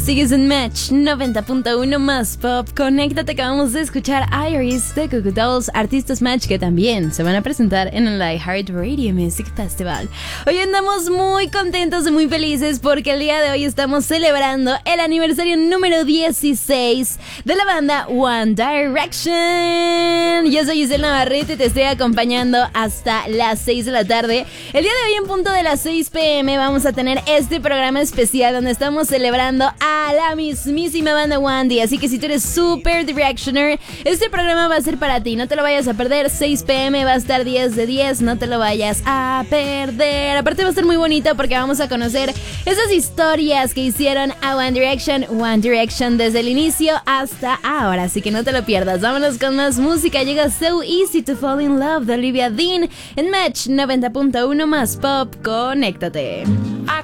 Sigues en Match 90.1 más pop. Conéctate, acabamos de escuchar Iris de Goo Goo Dolls, artistas Match que también se van a presentar en el iHeartRadio Music Festival. Hoy andamos muy contentos y muy felices porque el día de hoy estamos celebrando el aniversario número 16 de la banda One Direction. Yo soy Giselle Navarrete y te estoy acompañando hasta las 6 de la tarde. El día de hoy en punto de las 6 p.m. vamos a tener este programa especial donde estamos celebrando a la mismísima banda One D. Así que si tú eres super Directioner, este programa va a ser para ti. No te lo vayas a perder. 6 p.m. va a estar 10 de 10. No te lo vayas a perder. Aparte va a estar muy bonito porque vamos a conocer esas historias que hicieron a One Direction desde el inicio hasta ahora. Así que no te lo pierdas. Vámonos con más música. Llega So Easy to Fall in Love de Olivia Dean en Match 90.1 más pop. Conéctate. I